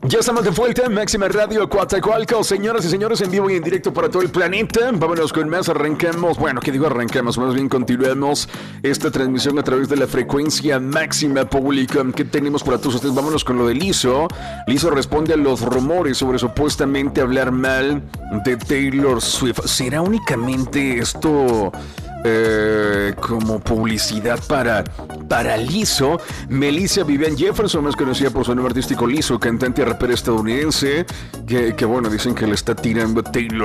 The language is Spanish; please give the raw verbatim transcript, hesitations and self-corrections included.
Ya estamos de vuelta en Máxima Radio Coatzacoalcos, señoras y señores, en vivo y en directo para todo el planeta. Vámonos con más, arrancamos, bueno, ¿qué digo arrancamos? Más bien continuemos esta transmisión a través de la frecuencia máxima pública que tenemos para todos ustedes. Vámonos con lo de Lizzo. Lizzo responde a los rumores sobre supuestamente hablar mal de Taylor Swift. ¿Será únicamente esto Eh, como publicidad para, para Lizzo? Melissa Vivian Jefferson, más conocida por su nombre artístico Lizzo, cantante y rapera estadounidense, que, que bueno, dicen que le está tirando a Taylor